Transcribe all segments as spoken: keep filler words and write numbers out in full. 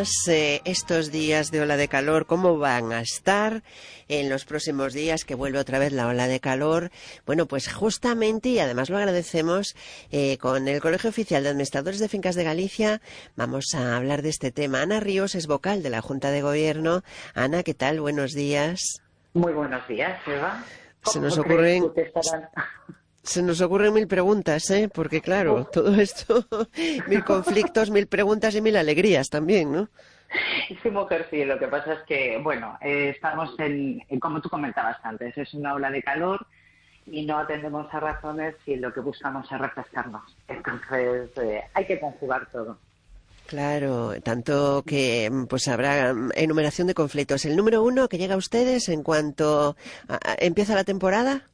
además eh, estos días de ola de calor, ¿cómo van a estar en los próximos días que vuelve otra vez la ola de calor? Bueno, pues justamente, y además lo agradecemos, eh, con el Colegio Oficial de Administradores de Fincas de Galicia, vamos a hablar de este tema. Ana Ríos es vocal de la Junta de Gobierno. Ana, ¿qué tal? Buenos días. Muy buenos días, Eva. Se ¿Cómo nos crees ocurren... tú que estarán? Se nos ocurren mil preguntas, ¿eh? Porque claro, todo esto, mil conflictos, mil preguntas y mil alegrías también, ¿no? Sí, mujer, sí. Lo que pasa es que, bueno, eh, estamos en, en, como tú comentabas antes, es una ola de calor y no atendemos a razones y lo que buscamos es refrescarnos. Entonces, eh, hay que conjugar todo. Claro, tanto que pues habrá enumeración de conflictos. El número uno que llega a ustedes en cuanto a, a, empieza la temporada.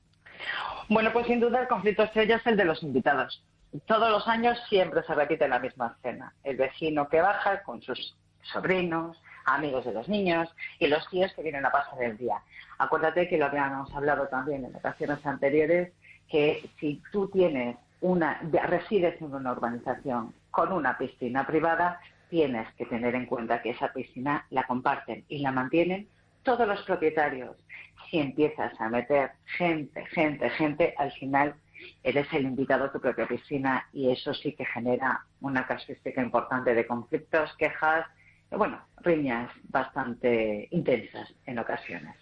Bueno, pues sin duda el conflicto estrella es el de los invitados. Todos los años siempre se repite la misma escena. El vecino que baja con sus sobrinos, amigos de los niños y los tíos que vienen a pasar el día. Acuérdate que lo habíamos hablado también en ocasiones anteriores, que si tú tienes una, resides en una urbanización con una piscina privada, tienes que tener en cuenta que esa piscina la comparten y la mantienen todos los propietarios. Si empiezas a meter gente, gente, gente, al final eres el invitado a tu propia piscina y eso sí que genera una casuística importante de conflictos, quejas, bueno, riñas bastante intensas en ocasiones.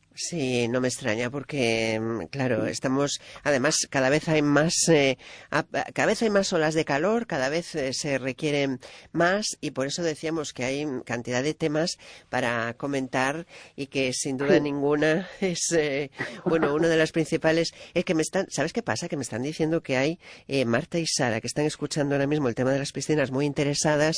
Sí, no me extraña porque, claro, estamos, además, cada vez hay más, eh, cada vez hay más olas de calor, cada vez eh, se requieren más y por eso decíamos que hay cantidad de temas para comentar y que sin duda Sí. ninguna es, eh, bueno, una de las principales es que me están, ¿sabes qué pasa? Que me están diciendo que hay eh, Marta y Sara que están escuchando ahora mismo el tema de las piscinas muy interesadas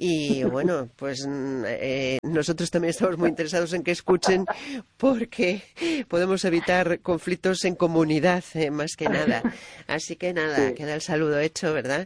y bueno, pues eh, nosotros también estamos muy interesados en que escuchen porque que podemos evitar conflictos en comunidad, eh, más que nada. Así que nada, Sí. queda el saludo hecho, ¿verdad?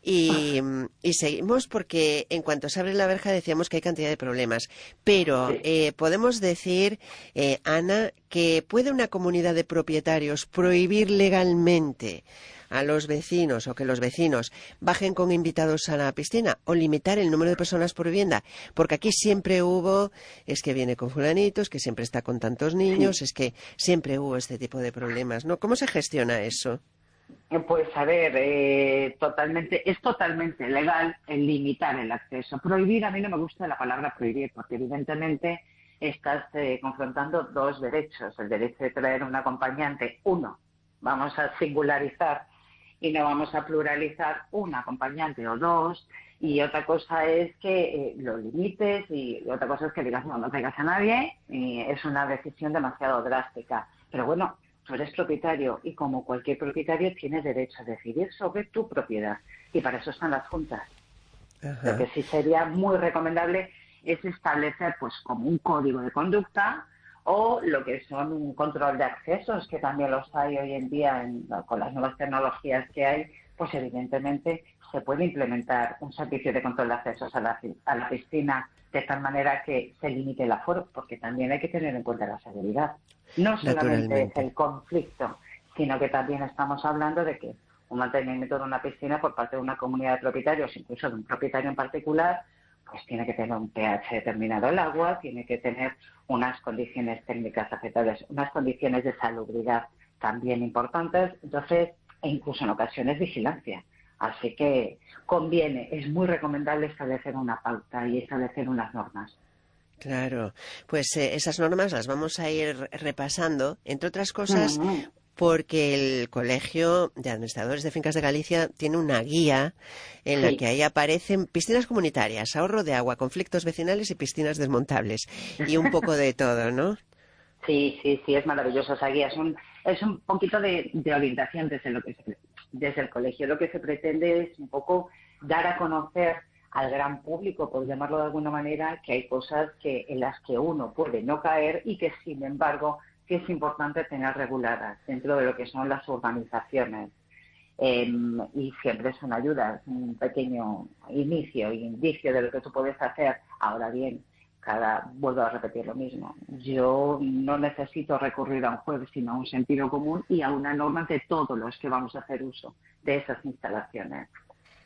Y, y seguimos porque en cuanto se abre la verja decíamos que hay cantidad de problemas. Pero Sí. eh, podemos decir, eh, Ana, que ¿puede una comunidad de propietarios prohibir legalmente a los vecinos o que los vecinos bajen con invitados a la piscina o limitar el número de personas por vivienda? Porque aquí siempre hubo, es que viene con fulanitos, que siempre está con tantos niños, Sí. es que siempre hubo este tipo de problemas, ¿no? ¿Cómo se gestiona eso? Pues a ver, eh, totalmente, es totalmente legal el limitar el acceso. Prohibir, a mí no me gusta la palabra prohibir, porque evidentemente estás eh, confrontando dos derechos. El derecho de traer un acompañante, uno, vamos a singularizar y no vamos a pluralizar un acompañante o dos, y otra cosa es que eh, lo limites y otra cosa es que digas no, no traigas a nadie, y es una decisión demasiado drástica. Pero bueno, tú eres propietario y como cualquier propietario tienes derecho a decidir sobre tu propiedad y para eso están las juntas. Ajá. Lo que sí sería muy recomendable es establecer pues como un código de conducta o lo que son un control de accesos, que también los hay hoy en día en, con las nuevas tecnologías que hay, pues evidentemente se puede implementar un servicio de control de accesos a la, a la piscina de tal manera que se limite el aforo, porque también hay que tener en cuenta la seguridad. No solamente es el conflicto, sino que también estamos hablando de que un mantenimiento de una piscina por parte de una comunidad de propietarios, incluso de un propietario en particular, pues tiene que tener un pH determinado el agua, tiene que tener unas condiciones técnicas aceptables, unas condiciones de salubridad también importantes, entonces, e incluso en ocasiones vigilancia. Así que conviene, es muy recomendable establecer una pauta y establecer unas normas. Claro, pues eh, esas normas las vamos a ir repasando, entre otras cosas, Mm-hmm. porque el Colegio de Administradores de Fincas de Galicia tiene una guía en la Sí. que ahí aparecen piscinas comunitarias, ahorro de agua, conflictos vecinales y piscinas desmontables, y un poco de todo, ¿no? Sí, sí, sí, es maravilloso esa guía. Es un, es un poquito de, de orientación desde, lo que se, desde el colegio. Lo que se pretende es un poco dar a conocer al gran público, por llamarlo de alguna manera, que hay cosas que en las que uno puede no caer y que, sin embargo, sí es importante tener reguladas dentro de lo que son las urbanizaciones. Eh, y siempre es una ayuda, es un pequeño inicio y indicio de lo que tú puedes hacer. Ahora bien, cada vuelvo a repetir lo mismo. Yo no necesito recurrir a un juez, sino a un sentido común y a una norma de todos los que vamos a hacer uso de esas instalaciones.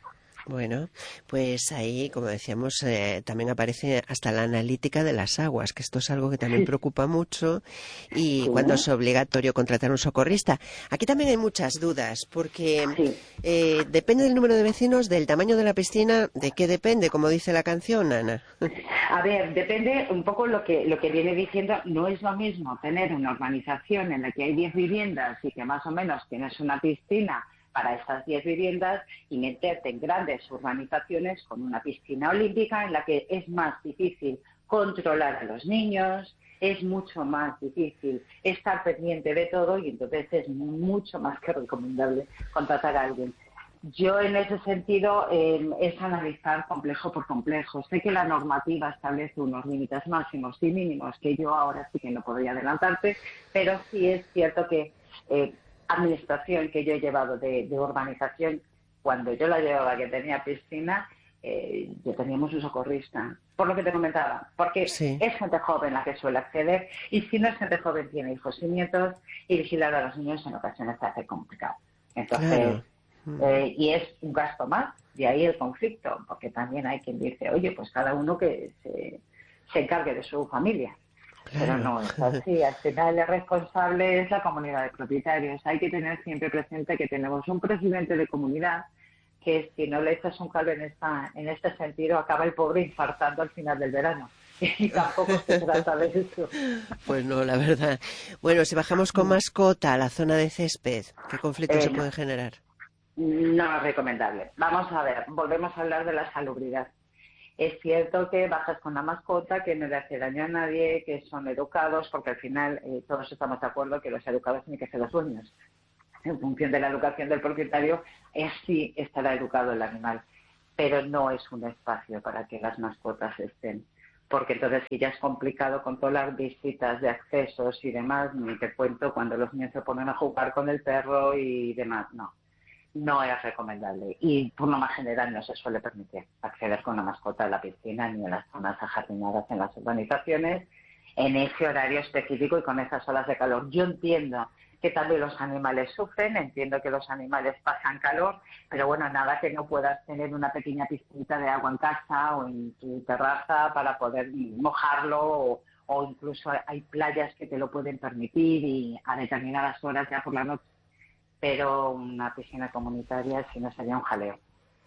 Bueno, pues ahí, como decíamos, eh, también aparece hasta la analítica de las aguas, que esto es algo que también preocupa mucho, y Sí, cuando es obligatorio contratar un socorrista. Aquí también hay muchas dudas, porque sí. eh, depende del número de vecinos, del tamaño de la piscina, ¿de qué depende? Como dice la canción, Ana. A ver, depende un poco lo que lo que viene diciendo. No es lo mismo tener una urbanización en la que hay diez viviendas y que más o menos tienes una piscina para estas diez viviendas y meterte en grandes urbanizaciones con una piscina olímpica en la que es más difícil controlar a los niños, es mucho más difícil estar pendiente de todo y entonces es mucho más que recomendable contratar a alguien. Yo en ese sentido eh, es analizar complejo por complejo. Sé que la normativa establece unos límites máximos y mínimos que yo ahora sí que no podría adelantarte, pero sí es cierto que eh, administración que yo he llevado de, de urbanización, cuando yo la llevaba que tenía piscina, eh, ya teníamos un socorrista, por lo que te comentaba, porque Sí. es gente joven la que suele acceder y si no es gente joven tiene hijos y nietos y vigilar a los niños en ocasiones se hace complicado. Entonces, Claro. Mm. eh, y es un gasto más, de ahí el conflicto, porque también hay quien dice, oye, pues cada uno que se, se encargue de su familia. Pero Claro. no es así, al final el responsable es la comunidad de propietarios. Hay que tener siempre presente que tenemos un presidente de comunidad que si no le echas un cable en, esta, en este sentido acaba el pobre infartando al final del verano. Y tampoco se trata de eso. Pues no, la verdad. Bueno, si bajamos con mascota a la zona de césped, ¿qué conflictos Eh, se no. pueden generar? No es recomendable. Vamos a ver, volvemos a hablar de la salubridad. Es cierto que bajas con la mascota, que no le hace daño a nadie, que son educados, porque al final eh, todos estamos de acuerdo que los educados tienen que ser los dueños. En función de la educación del propietario, así estará educado el animal. Pero no es un espacio para que las mascotas estén. Porque entonces sí ya es complicado controlar visitas de accesos y demás, ni te cuento cuando los niños se ponen a jugar con el perro y demás, no. No es recomendable y por lo más general no se suele permitir acceder con una mascota a la piscina ni a las zonas ajardinadas en las urbanizaciones en ese horario específico y con esas olas de calor. Yo entiendo que también los animales sufren, entiendo que los animales pasan calor, pero bueno, nada que no puedas tener una pequeña piscinita de agua en casa o en tu terraza para poder mojarlo o, o incluso hay playas que te lo pueden permitir y a determinadas horas ya por la noche. Pero una piscina comunitaria si no sería un jaleo.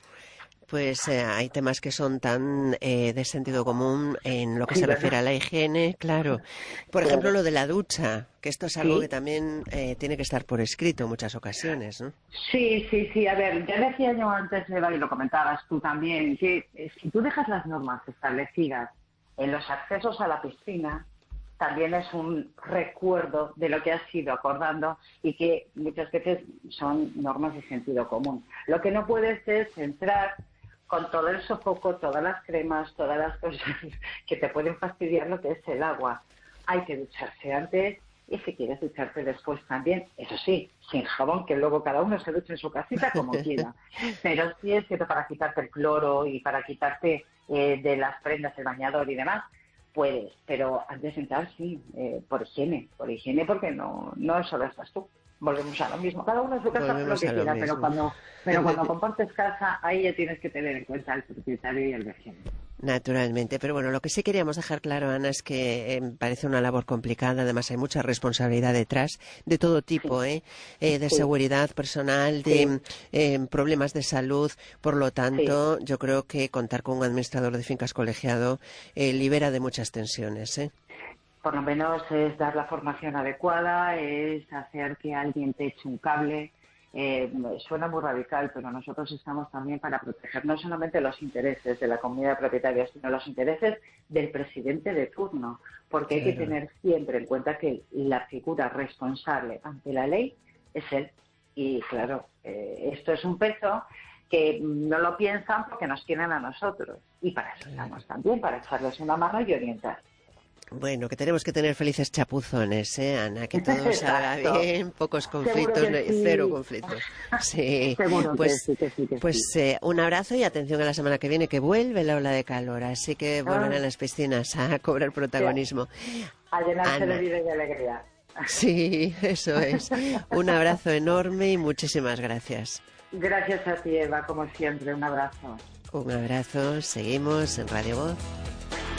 Pues eh, hay temas que son tan eh, de sentido común en lo que Sí, se ¿verdad? refiere a la higiene, claro. Por ejemplo, Claro. lo de la ducha, que esto es algo que Sí, también eh, tiene que estar por escrito en muchas ocasiones, ¿no? sí, sí, sí. A ver, ya decía yo antes, Eva, y lo comentabas tú también, que eh, si tú dejas las normas establecidas en los accesos a la piscina, también es un recuerdo de lo que has ido acordando y que muchas veces son normas de sentido común. Lo que no puedes es entrar con todo el sofoco, todas las cremas, todas las cosas que te pueden fastidiar lo que es el agua. Hay que ducharse antes y si quieres ducharte después también, eso sí, sin jabón, que luego cada uno se duche en su casita como quiera. Pero sí es cierto, para quitarte el cloro y para quitarte eh, de las prendas el bañador y demás, puedes, pero antes de entrar sí, eh, por higiene, por higiene porque no, no solo estás tú. Volvemos a lo mismo, cada uno en su casa hace lo Volvemos que a lo quiera, pero mismo. cuando, pero cuando compartes casa, ahí ya tienes que tener en cuenta el propietario y el vecino. Naturalmente, pero bueno, lo que sí queríamos dejar claro, Ana, es que eh, parece una labor complicada, además hay mucha responsabilidad detrás, de todo tipo, ¿eh? Eh, de Sí, seguridad personal, sí, de eh, problemas de salud, por lo sí. tanto, yo creo que contar con un administrador de fincas colegiado eh, libera de muchas tensiones, ¿eh? Por lo menos es dar la formación adecuada, es hacer que alguien te eche un cable. Eh, suena muy radical, pero nosotros estamos también para proteger no solamente los intereses de la comunidad de propietarios, sino los intereses del presidente de turno, porque hay que Claro. tener siempre en cuenta que la figura responsable ante la ley es él. Y claro, eh, esto es un peso que no lo piensan porque nos quieren a nosotros. Y para eso estamos también, para echarles una mano y orientar. Bueno, que tenemos que tener felices chapuzones, ¿eh, Ana? Que todo salga Exacto. bien, pocos Seguro conflictos, que no- cero sí. conflictos. Sí, Seguro que pues, sí, que sí, que pues sí. eh, un abrazo y atención a la semana que viene, que vuelve la ola de calor, así que volverán Ah, las piscinas a cobrar sí, protagonismo. a llenarse de Ana, vida y de alegría. sí, eso es. Un abrazo enorme y muchísimas gracias. Gracias a ti, Eva, como siempre. Un abrazo. Un abrazo, seguimos en Radio Voz.